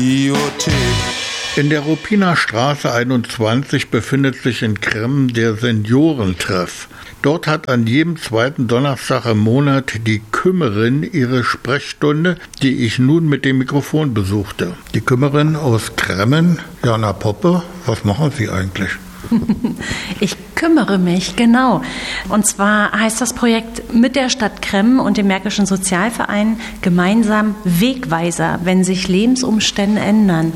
In der Ruppiner Straße 21 befindet sich in Kremmen der Seniorentreff. Dort hat an jedem zweiten Donnerstag im Monat die Kümmerin ihre Sprechstunde, die ich nun mit dem Mikrofon besuchte. Die Kümmerin aus Kremmen, Jana Poppe, was machen Sie eigentlich? Ich kümmere mich, genau. Und zwar heißt das Projekt mit der Stadt Kremmen und dem Märkischen Sozialverein gemeinsam Wegweiser, wenn sich Lebensumstände ändern.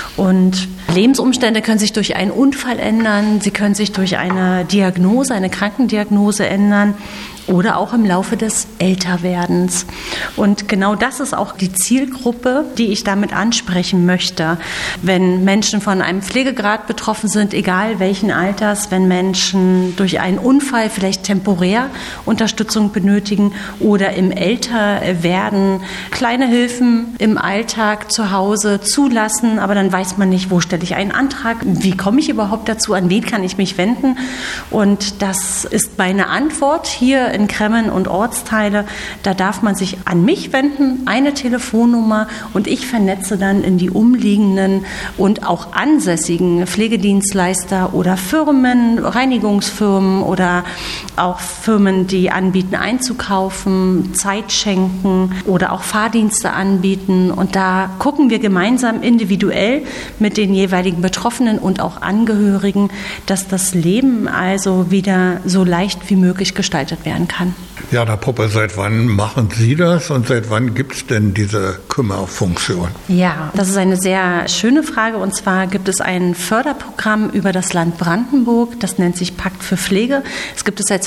Und Lebensumstände können sich durch einen Unfall ändern, sie können sich durch eine Diagnose, eine Krankendiagnose ändern oder auch im Laufe des Älterwerdens. Und genau das ist auch die Zielgruppe, die ich damit ansprechen möchte. Wenn Menschen von einem Pflegegrad betroffen sind, egal welchen Alters, wenn Menschen durch einen Unfall vielleicht temporär Unterstützung benötigen oder im Älterwerden kleine Hilfen im Alltag zu Hause zulassen, aber dann weiß man nicht, wo stelle ich einen Antrag, wie komme ich überhaupt dazu, an wen kann ich mich wenden? Und das ist meine Antwort hier in Kremmen und Ortsteile. Da darf man sich an mich wenden, eine Telefonnummer, und ich vernetze dann in die umliegenden und auch ansässigen Pflegedienstleister oder Firmen, Reinigungsfirmen oder auch Firmen, die anbieten einzukaufen, Zeit schenken oder auch Fahrdienste anbieten. Und da gucken wir gemeinsam individuell mit den jeweiligen Betroffenen und auch Angehörigen, dass das Leben also wieder so leicht wie möglich gestaltet werden kann. Jana Poppe, seit wann machen Sie das und seit wann gibt es denn diese Kümmerfunktion? Ja, das ist eine sehr schöne Frage, und zwar gibt es ein Förderprogramm über das Land Brandenburg, das nennt sich Pakt für Pflege. Es gibt es seit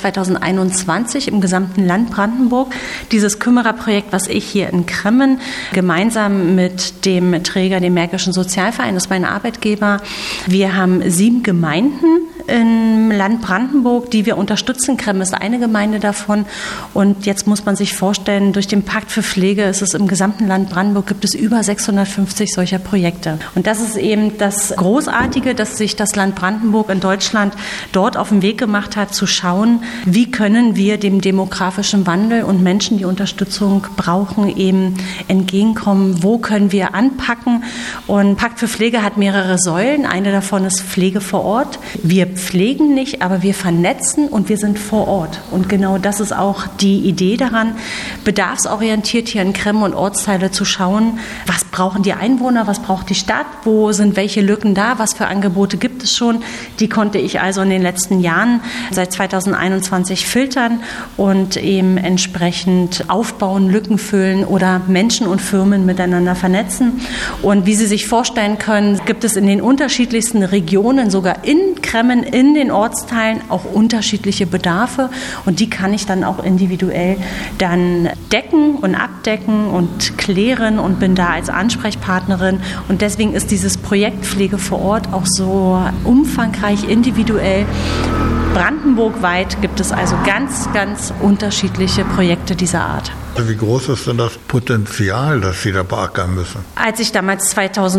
2021 im gesamten Land Brandenburg. Dieses Kümmererprojekt, was ich hier in Kremmen gemeinsam mit dem Träger, dem Märkischen Sozialverein, das ist mein Arbeitgeber, wir haben 7 Gemeinden im Land Brandenburg, die wir unterstützen. Kremmen ist eine Gemeinde davon. Und jetzt muss man sich vorstellen, durch den Pakt für Pflege ist es im gesamten Land Brandenburg, gibt es über 650 solcher Projekte. Und das ist eben das Großartige, dass sich das Land Brandenburg in Deutschland dort auf den Weg gemacht hat, zu schauen, wie können wir dem demografischen Wandel und Menschen, die Unterstützung brauchen, eben entgegenkommen. Wo können wir anpacken? Und Pakt für Pflege hat mehrere Säulen. Eine davon ist Pflege vor Ort. Wir pflegen nicht, aber wir vernetzen und wir sind vor Ort. Und genau das ist auch die Idee daran, bedarfsorientiert hier in Kremmen und Ortsteile zu schauen, was brauchen die Einwohner, was braucht die Stadt, wo sind welche Lücken da, was für Angebote gibt es schon. Die konnte ich also in den letzten Jahren seit 2021 filtern und eben entsprechend aufbauen, Lücken füllen oder Menschen und Firmen miteinander vernetzen. Und wie Sie sich vorstellen können, gibt es in den unterschiedlichsten Regionen, sogar in Kremmen, in den Ortsteilen auch unterschiedliche Bedarfe, und die kann ich dann auch individuell dann decken und abdecken und klären und bin da als Ansprechpartnerin, und deswegen ist dieses Projekt Pflege vor Ort auch so umfangreich, individuell. Brandenburgweit gibt es also ganz, ganz unterschiedliche Projekte dieser Art. Wie groß ist denn das Potenzial, das Sie da beackern müssen? Als ich damals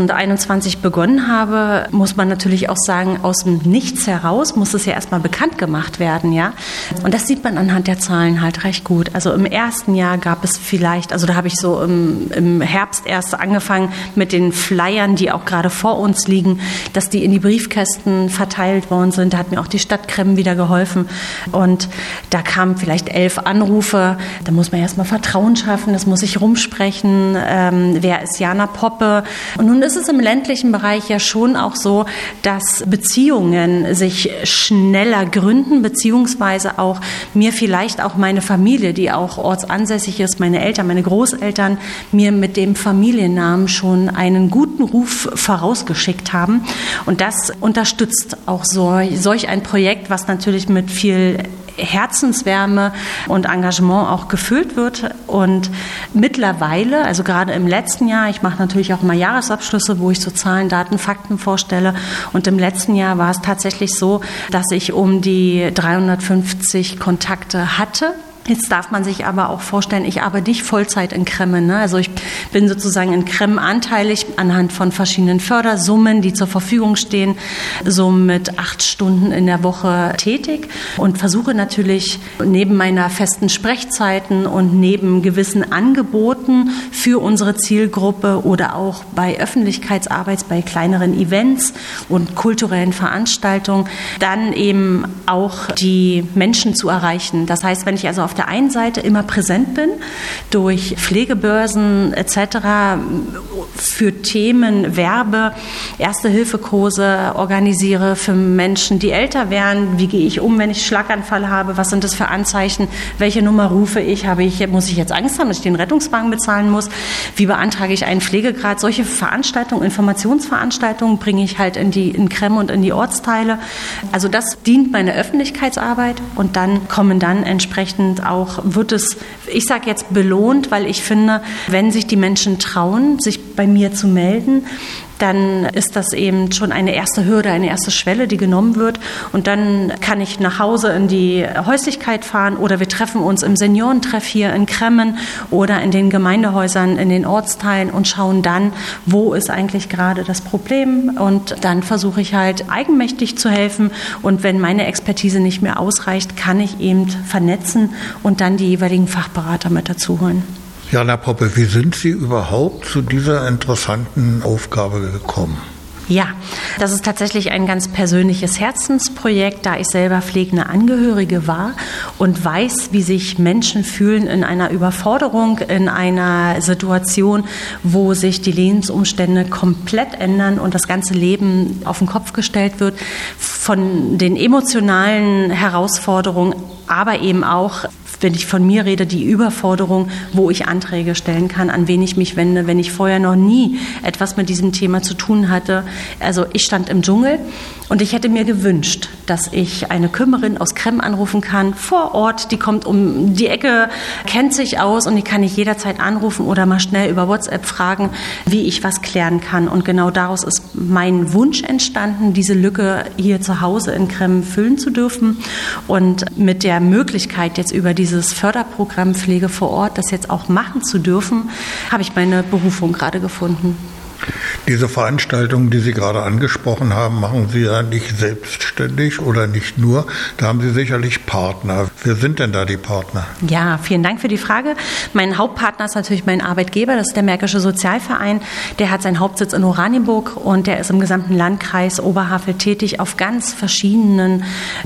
2021 begonnen habe, muss man natürlich auch sagen, aus dem Nichts heraus muss es ja erstmal bekannt gemacht werden, ja. Und das sieht man anhand der Zahlen halt recht gut. Also im ersten Jahr gab es vielleicht, also da habe ich so im Herbst erst angefangen mit den Flyern, die auch gerade vor uns liegen, dass die in die Briefkästen verteilt worden sind. Da hat mir auch die Stadt Kremmen wieder geholfen. Und da kamen vielleicht 11 Anrufe. Da muss man erstmal Vertrauen schaffen, das muss ich rumsprechen, wer ist Jana Poppe. Und nun ist es im ländlichen Bereich ja schon auch so, dass Beziehungen sich schneller gründen, beziehungsweise auch mir vielleicht auch meine Familie, die auch ortsansässig ist, meine Eltern, meine Großeltern, mir mit dem Familiennamen schon einen guten Ruf vorausgeschickt haben. Und das unterstützt auch solch ein Projekt, was natürlich mit viel Herzenswärme und Engagement auch gefüllt wird. Und mittlerweile, also gerade im letzten Jahr, ich mache natürlich auch mal Jahresabschlüsse, wo ich so Zahlen, Daten, Fakten vorstelle. Und im letzten Jahr war es tatsächlich so, dass ich um die 350 Kontakte hatte Jetzt darf man sich aber auch vorstellen, ich arbeite nicht Vollzeit in Kremme. Ne? Also ich bin sozusagen in Kremme anteilig anhand von verschiedenen Fördersummen, die zur Verfügung stehen, so mit 8 Stunden in der Woche tätig und versuche natürlich neben meiner festen Sprechzeiten und neben gewissen Angeboten für unsere Zielgruppe oder auch bei Öffentlichkeitsarbeit, bei kleineren Events und kulturellen Veranstaltungen, dann eben auch die Menschen zu erreichen. Das heißt, wenn ich also auf der einen Seite immer präsent bin, durch Pflegebörsen etc., für Themen werbe, Erste-Hilfe-Kurse organisiere für Menschen, die älter werden. Wie gehe ich um, wenn ich Schlaganfall habe? Was sind das für Anzeichen? Welche Nummer rufe ich? Muss ich jetzt Angst haben, dass ich den Rettungswagen bezahlen muss? Wie beantrage ich einen Pflegegrad? Solche Veranstaltungen, Informationsveranstaltungen bringe ich halt in Kremme und in die Ortsteile. Also das dient meiner Öffentlichkeitsarbeit und dann kommen dann entsprechend auch, wird es, ich sage jetzt belohnt, weil ich finde, wenn sich die Menschen trauen, sich bei mir zu melden, dann ist das eben schon eine erste Hürde, eine erste Schwelle, die genommen wird. Und dann kann ich nach Hause in die Häuslichkeit fahren oder wir treffen uns im Seniorentreff hier in Kremmen oder in den Gemeindehäusern, in den Ortsteilen und schauen dann, wo ist eigentlich gerade das Problem. Und dann versuche ich halt eigenmächtig zu helfen. Und wenn meine Expertise nicht mehr ausreicht, kann ich eben vernetzen und dann die jeweiligen Fachberater mit dazu holen. Jana Poppe, wie sind Sie überhaupt zu dieser interessanten Aufgabe gekommen? Ja, das ist tatsächlich ein ganz persönliches Herzensprojekt, da ich selber pflegende Angehörige war und weiß, wie sich Menschen fühlen in einer Überforderung, in einer Situation, wo sich die Lebensumstände komplett ändern und das ganze Leben auf den Kopf gestellt wird, von den emotionalen Herausforderungen, aber eben auch, wenn ich von mir rede, die Überforderung, wo ich Anträge stellen kann, an wen ich mich wende, wenn ich vorher noch nie etwas mit diesem Thema zu tun hatte. Also ich stand im Dschungel und ich hätte mir gewünscht, dass ich eine Kümmerin aus Kremme anrufen kann, vor Ort, die kommt um die Ecke, kennt sich aus und die kann ich jederzeit anrufen oder mal schnell über WhatsApp fragen, wie ich was klären kann. Und genau daraus ist mein Wunsch entstanden, diese Lücke hier zu Hause in Kremme füllen zu dürfen und mit der Möglichkeit jetzt über dieses Förderprogramm Pflege vor Ort, das jetzt auch machen zu dürfen, habe ich meine Berufung gerade gefunden. Diese Veranstaltungen, die Sie gerade angesprochen haben, machen Sie ja nicht selbstständig oder nicht nur. Da haben Sie sicherlich Partner. Wer sind denn da die Partner? Ja, vielen Dank für die Frage. Mein Hauptpartner ist natürlich mein Arbeitgeber, das ist der Märkische Sozialverein. Der hat seinen Hauptsitz in Oranienburg und der ist im gesamten Landkreis Oberhavel tätig auf ganz verschiedenen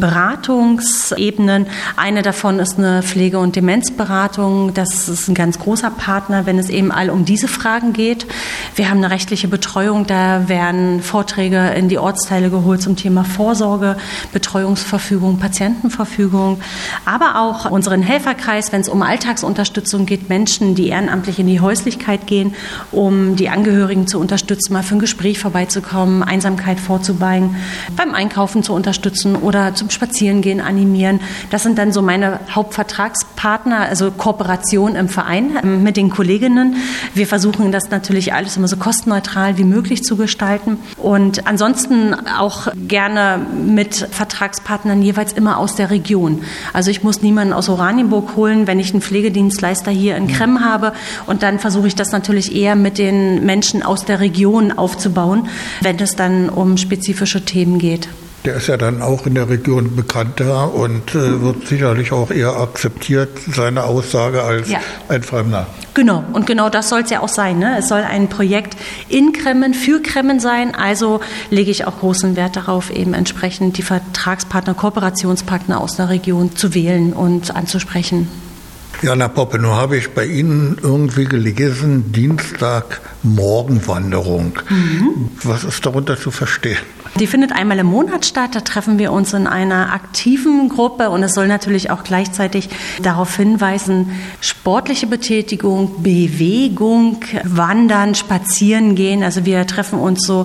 Beratungsebenen. Eine davon ist eine Pflege- und Demenzberatung. Das ist ein ganz großer Partner, wenn es eben all um diese Fragen geht. Wir haben eine rechtliche Betreuung, da werden Vorträge in die Ortsteile geholt zum Thema Vorsorge, Betreuungsverfügung, Patientenverfügung, aber auch unseren Helferkreis, wenn es um Alltagsunterstützung geht, Menschen, die ehrenamtlich in die Häuslichkeit gehen, um die Angehörigen zu unterstützen, mal für ein Gespräch vorbeizukommen, Einsamkeit vorzubeugen, beim Einkaufen zu unterstützen oder zum Spazierengehen animieren. Das sind dann so meine Hauptvertragspartner, also Kooperation im Verein mit den Kolleginnen. Wir versuchen das natürlich alles immer so kostenneutral wie möglich zu gestalten und ansonsten auch gerne mit Vertragspartnern jeweils immer aus der Region. Also ich muss niemanden aus Oranienburg holen, wenn ich einen Pflegedienstleister hier in Kremme habe und dann versuche ich das natürlich eher mit den Menschen aus der Region aufzubauen, wenn es dann um spezifische Themen geht. Der ist ja dann auch in der Region bekannter und wird sicherlich auch eher akzeptiert, seine Aussage, als ein Fremder. Genau, und genau das soll es ja auch sein. Ne? Es soll ein Projekt in Kremmen, für Kremmen sein, also lege ich auch großen Wert darauf, eben entsprechend die Vertragspartner, Kooperationspartner aus der Region zu wählen und anzusprechen. Jana Poppe, nun habe ich bei Ihnen irgendwie gelesen, Dienstag Morgenwanderung. Was ist darunter zu verstehen? Die findet einmal im Monat statt. Da treffen wir uns in einer aktiven Gruppe und es soll natürlich auch gleichzeitig darauf hinweisen, sportliche Betätigung, Bewegung, Wandern, Spazieren gehen. Also wir treffen uns so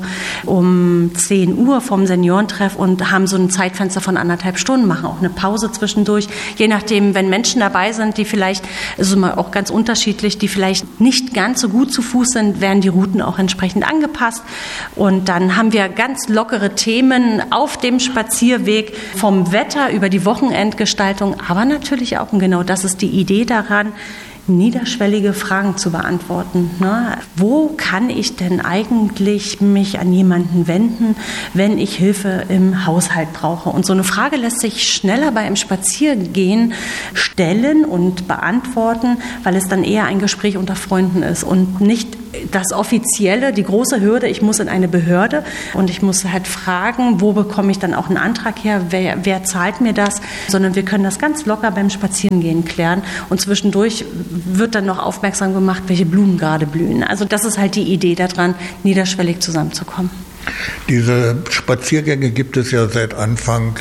um 10 Uhr vom Seniorentreff und haben so ein Zeitfenster von 1,5 Stunden, machen auch eine Pause zwischendurch. Je nachdem, wenn Menschen dabei sind, die vielleicht, also auch ganz unterschiedlich, die vielleicht nicht ganz so gut zu Fuß sind, werden die Routen auch entsprechend angepasst. Und dann haben wir ganz lockere andere Themen auf dem Spazierweg, vom Wetter über die Wochenendgestaltung, aber natürlich auch, und genau das ist die Idee daran, niederschwellige Fragen zu beantworten. Ne? Wo kann ich denn eigentlich mich an jemanden wenden, wenn ich Hilfe im Haushalt brauche? Und so eine Frage lässt sich schneller bei einem Spaziergehen stellen und beantworten, weil es dann eher ein Gespräch unter Freunden ist und nicht das Offizielle, die große Hürde, ich muss in eine Behörde und ich muss halt fragen, wo bekomme ich dann auch einen Antrag her, wer zahlt mir das, sondern wir können das ganz locker beim Spazierengehen klären und zwischendurch wird dann noch aufmerksam gemacht, welche Blumen gerade blühen. Also das ist halt die Idee daran, niederschwellig zusammenzukommen. Diese Spaziergänge gibt es ja seit Anfang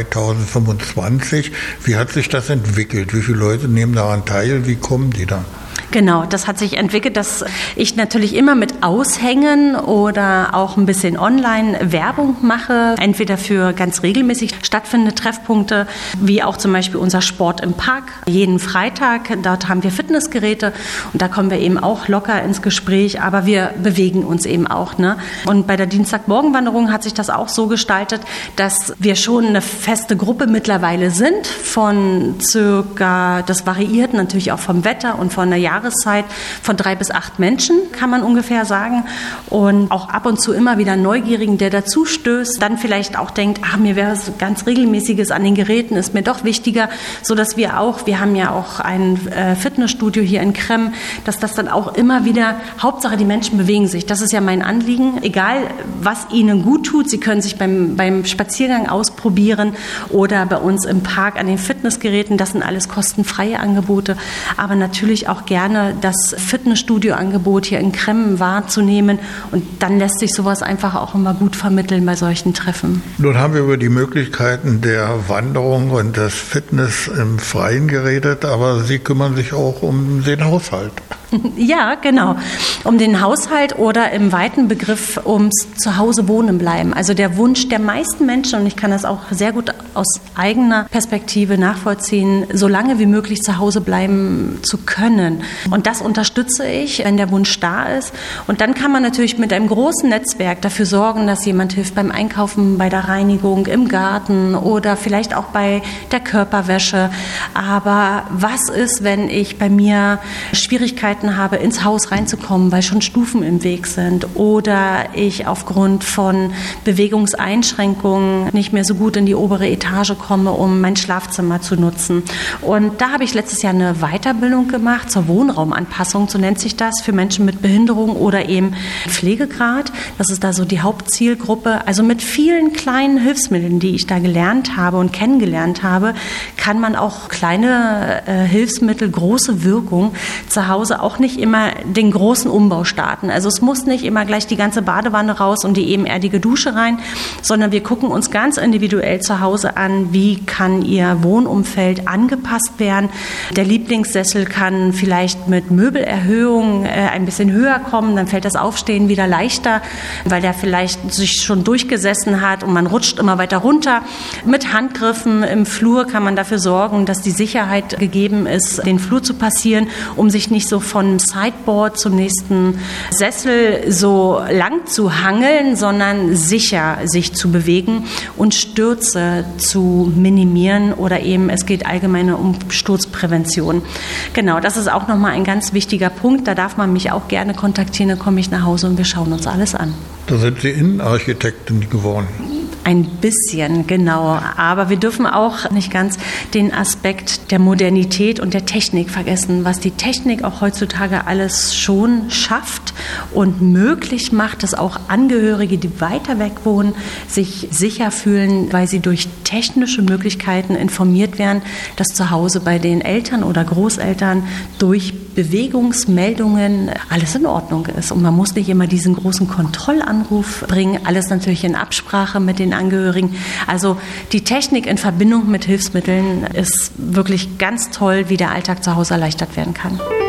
2025. Wie hat sich das entwickelt? Wie viele Leute nehmen daran teil? Wie kommen die da? Genau, das hat sich entwickelt, dass ich natürlich immer mit Aushängen oder auch ein bisschen Online-Werbung mache, entweder für ganz regelmäßig stattfindende Treffpunkte, wie auch zum Beispiel unser Sport im Park, jeden Freitag. Dort haben wir Fitnessgeräte und da kommen wir eben auch locker ins Gespräch, aber wir bewegen uns eben auch. Ne? Und bei der Dienstagmorgenwanderung hat sich das auch so gestaltet, dass wir schon eine feste Gruppe mittlerweile sind von circa, das variiert natürlich auch vom Wetter und von der Jahreszeit, von 3 bis 8 Menschen, kann man ungefähr sagen. Und auch ab und zu immer wieder einen Neugierigen, der dazu stößt, dann vielleicht auch denkt, mir wäre es ganz Regelmäßiges an den Geräten, ist mir doch wichtiger, sodass wir haben ja auch ein Fitnessstudio hier in Kremm, dass das dann auch immer wieder, Hauptsache die Menschen bewegen sich. Das ist ja mein Anliegen. Egal, was ihnen gut tut, sie können sich beim Spaziergang ausprobieren oder bei uns im Park an den Fitnessgeräten. Das sind alles kostenfreie Angebote, aber natürlich auch gerne das Fitnessstudio-Angebot hier in Kremm wahrzunehmen und dann lässt sich sowas einfach auch immer gut vermitteln bei solchen Treffen. Nun haben wir über die Möglichkeiten der Wanderung und des Fitness im Freien geredet, aber Sie kümmern sich auch um den Haushalt. Ja, genau. Um den Haushalt oder im weiten Begriff ums Zuhause wohnen bleiben. Also der Wunsch der meisten Menschen, und ich kann das auch sehr gut aus eigener Perspektive nachvollziehen, so lange wie möglich zu Hause bleiben zu können. Und das unterstütze ich, wenn der Wunsch da ist. Und dann kann man natürlich mit einem großen Netzwerk dafür sorgen, dass jemand hilft beim Einkaufen, bei der Reinigung, im Garten oder vielleicht auch bei der Körperwäsche. Aber was ist, wenn ich bei mir Schwierigkeiten habe, ins Haus reinzukommen, weil schon Stufen im Weg sind oder ich aufgrund von Bewegungseinschränkungen nicht mehr so gut in die obere Etage komme, um mein Schlafzimmer zu nutzen. Und da habe ich letztes Jahr eine Weiterbildung gemacht zur Wohnraumanpassung, so nennt sich das, für Menschen mit Behinderung oder eben Pflegegrad. Das ist da so die Hauptzielgruppe. Also mit vielen kleinen Hilfsmitteln, die ich da gelernt habe und kennengelernt habe, kann man auch kleine Hilfsmittel, große Wirkung zu Hause auch nicht immer den großen Umbau starten. Also es muss nicht immer gleich die ganze Badewanne raus und die ebenerdige Dusche rein, sondern wir gucken uns ganz individuell zu Hause an, wie kann Ihr Wohnumfeld angepasst werden. Der Lieblingssessel kann vielleicht mit Möbelerhöhung ein bisschen höher kommen, dann fällt das Aufstehen wieder leichter, weil der vielleicht sich schon durchgesessen hat und man rutscht immer weiter runter. Mit Handgriffen im Flur kann man dafür sorgen, dass die Sicherheit gegeben ist, den Flur zu passieren, um sich nicht so von Sideboard zum nächsten Sessel so lang zu hangeln, sondern sicher sich zu bewegen und Stürze zu minimieren oder eben es geht allgemein um Sturzprävention. Genau, das ist auch nochmal ein ganz wichtiger Punkt. Da darf man mich auch gerne kontaktieren, dann komme ich nach Hause und wir schauen uns alles an. Da sind Sie Innenarchitektin geworden. Ein bisschen, genau. Aber wir dürfen auch nicht ganz den Aspekt der Modernität und der Technik vergessen, was die Technik auch heutzutage alles schon schafft und möglich macht, dass auch Angehörige, die weiter weg wohnen, sich sicher fühlen, weil sie durch technische Möglichkeiten informiert werden, dass zu Hause bei den Eltern oder Großeltern durch Bewegungsmeldungen alles in Ordnung ist. Und man muss nicht immer diesen großen Kontrollanruf bringen, alles natürlich in Absprache mit den Angehörigen. Also die Technik in Verbindung mit Hilfsmitteln ist wirklich ganz toll, wie der Alltag zu Hause erleichtert werden kann.